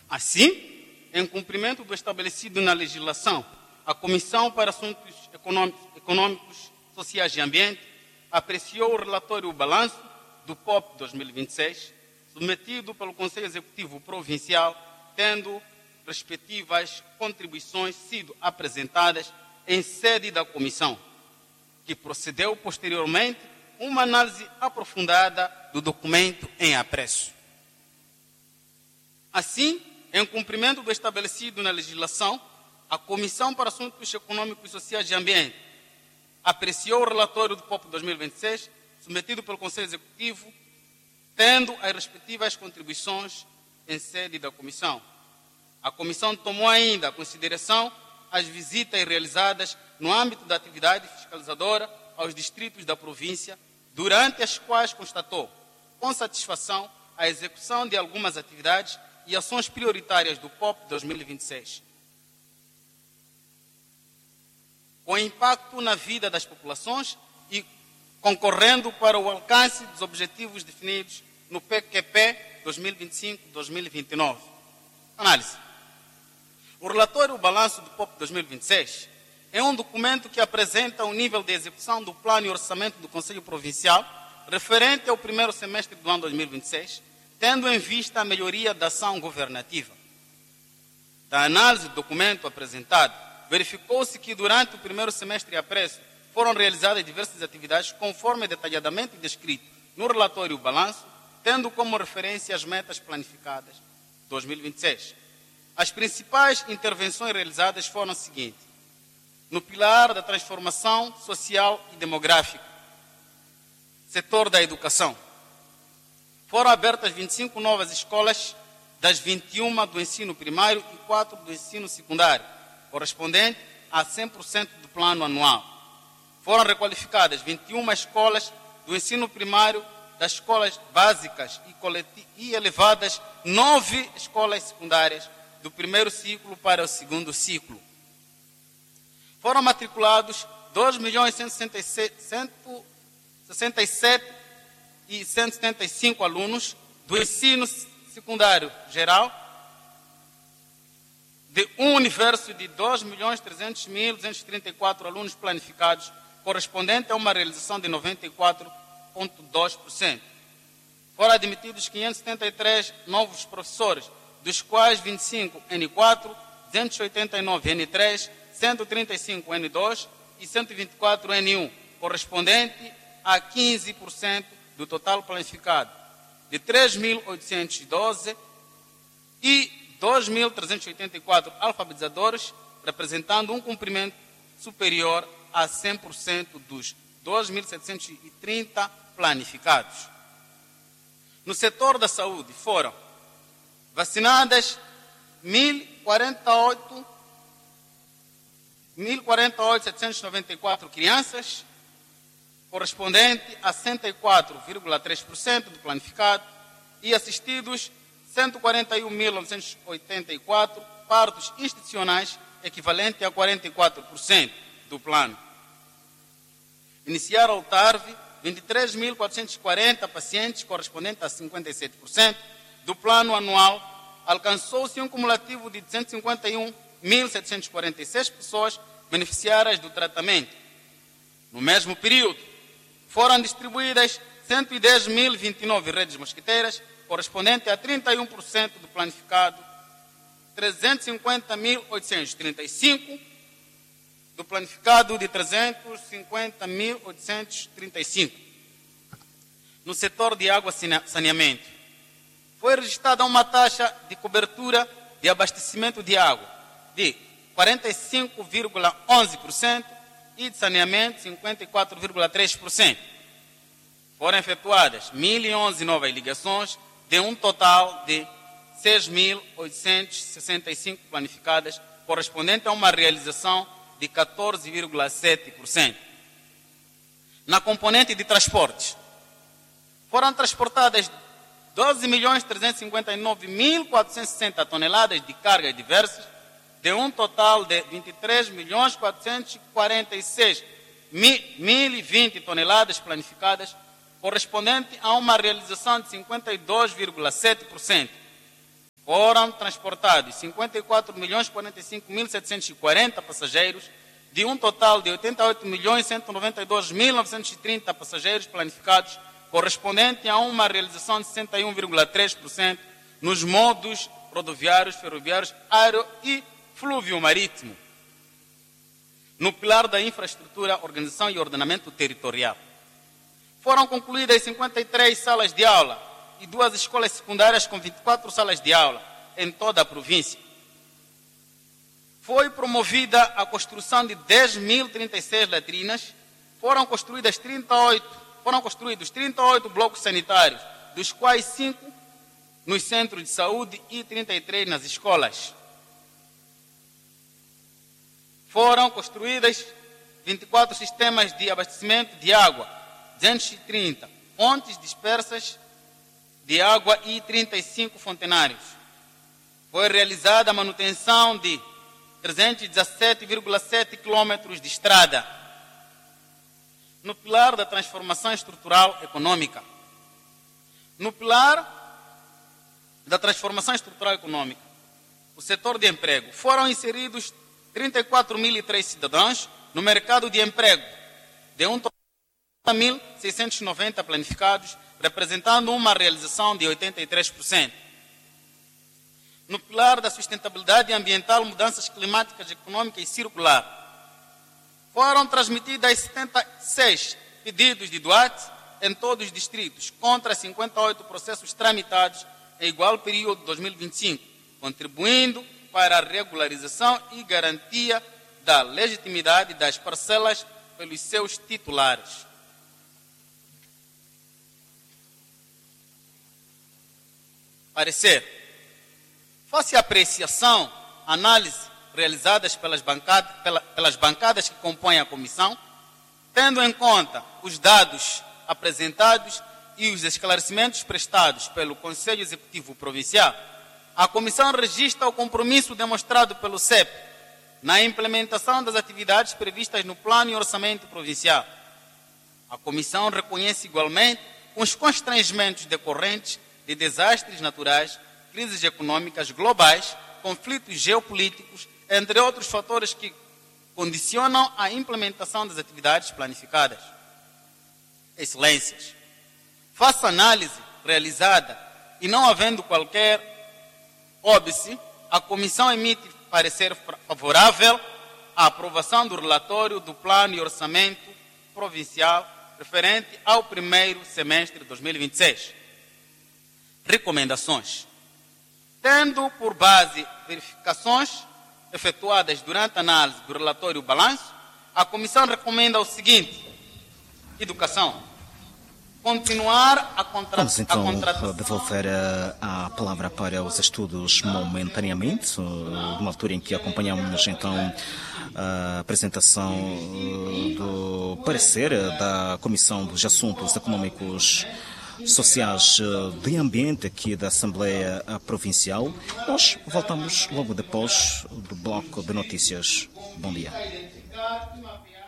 Assim, em cumprimento do estabelecido na legislação, a Comissão para Assuntos Econômicos, Sociais e Ambiente apreciou o relatório e o balanço do POP 2026, submetido pelo Conselho Executivo Provincial, tendo respectivas contribuições sido apresentadas em sede da Comissão, que procedeu posteriormente uma análise aprofundada do documento em apreço. Assim, em cumprimento do estabelecido na legislação, a Comissão para Assuntos Econômicos, Sociais e Ambiente apreciou o relatório do POP 2026, submetido pelo Conselho Executivo, tendo as respectivas contribuições em sede da Comissão. A Comissão tomou ainda em consideração as visitas realizadas no âmbito da atividade fiscalizadora aos distritos da província, durante as quais constatou, com satisfação, a execução de algumas atividades e ações prioritárias do POP 2026. Com impacto na vida das populações e concorrendo para o alcance dos objetivos definidos no PQP 2025-2029. Análise. O relatório e o balanço do POP 2026 é um documento que apresenta o nível de execução do plano e orçamento do Conselho Provincial referente ao primeiro semestre do ano 2026, tendo em vista a melhoria da ação governativa. Da análise do documento apresentado, verificou-se que durante o primeiro semestre a preço foram realizadas diversas atividades conforme detalhadamente descrito no relatório e o balanço, tendo como referência as metas planificadas 2026. As principais intervenções realizadas foram as seguintes: no pilar da transformação social e demográfica, setor da educação, foram abertas 25 novas escolas, das 21 do ensino primário e 4 do ensino secundário, correspondente a 100% do plano anual. Foram requalificadas 21 escolas do ensino primário, das escolas básicas e elevadas 9 escolas secundárias do primeiro ciclo para o segundo ciclo. Foram matriculados 2.167.175 alunos do ensino secundário geral, de um universo de 2.300.234 alunos planificados, correspondente a uma realização de 94,2%. Foram admitidos 573 novos professores, dos quais 25 N4, 289 N3, 135 N2 e 124 N1, correspondente a 15% do total planificado, de 3.812 e 2.384 alfabetizadores, representando um cumprimento superior a 100% dos 2.730 planificados. No setor da saúde foram vacinadas 1.048.794 crianças, correspondente a 104,3% do planificado, e assistidos 141.984 partos institucionais, equivalente a 44% do plano. Iniciaram ao TARV 23.440 pacientes, correspondente a 57% do plano anual. Alcançou-se um cumulativo de 251.746 pessoas beneficiárias do tratamento. No mesmo período, foram distribuídas 110.029 redes mosquiteiras, correspondente a 31% do planificado, 350.835 do planificado de 350.835. No setor de água e saneamento, foi registrada uma taxa de cobertura de abastecimento de água de 45,11% e de saneamento 54,3%. Foram efetuadas 1.011 novas ligações, de um total de 6.865 planificadas, correspondente a uma realização de 14,7%. Na componente de transportes, foram transportadas 12.359.460 toneladas de cargas diversas, de um total de 23.446.020 toneladas planificadas, correspondente a uma realização de 52,7%. foram transportados 54.045.740 passageiros, de um total de 88.192.930 passageiros planificados, correspondente a uma realização de 61,3% nos modos rodoviários, ferroviários, aéreo e flúvio marítimo. No pilar da infraestrutura, organização e ordenamento territorial, foram concluídas 53 salas de aula e 2 escolas secundárias com 24 salas de aula em toda a província. Foi promovida a construção de 10.036 latrinas, foram construídos 38 blocos sanitários, dos quais 5 nos centros de saúde e 33 nas escolas. Foram construídas 24 sistemas de abastecimento de água, 230 fontes dispersas de água e 35 fontenários. Foi realizada a manutenção de 317,7 quilômetros de estrada. No pilar da transformação estrutural econômica. No pilar da transformação estrutural econômica, o setor de emprego, foram inseridos 34.003 cidadãos no mercado de emprego, de um total de 1.690 planificados, representando uma realização de 83%. No pilar da sustentabilidade ambiental, mudanças climáticas, econômicas e circular, foram transmitidas 76 pedidos de doate em todos os distritos, contra 58 processos tramitados em igual período de 2025, contribuindo para a regularização e garantia da legitimidade das parcelas pelos seus titulares. Parecer. Face à apreciação, análise realizadas pelas bancadas que compõem a comissão, tendo em conta os dados apresentados e os esclarecimentos prestados pelo Conselho Executivo Provincial, a comissão registra o compromisso demonstrado pelo CEP na implementação das atividades previstas no Plano e Orçamento Provincial. A comissão reconhece igualmente os constrangimentos decorrentes de desastres naturais, crises econômicas globais, conflitos geopolíticos, entre outros fatores que condicionam a implementação das atividades planificadas. Excelências, face à análise realizada e não havendo qualquer óbice, a comissão emite parecer favorável à aprovação do relatório do Plano e Orçamento Provincial referente ao primeiro semestre de 2026. Recomendações. Tendo por base verificações efetuadas durante a análise do relatório balanço, a comissão recomenda o seguinte: educação. Continuar a contratação. Vamos então devolver a palavra para os estudos momentaneamente, numa altura em que acompanhamos então a apresentação do parecer da Comissão dos Assuntos Econômicos, Sociais de Ambiente aqui da Assembleia Provincial. Nós voltamos logo depois do bloco de notícias. Bom dia.